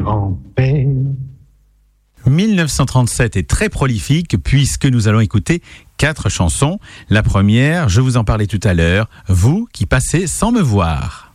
grand-père. 1937 est très prolifique puisque nous allons écouter 4 chansons. La première, je vous en parlais tout à l'heure, Vous qui passez sans me voir.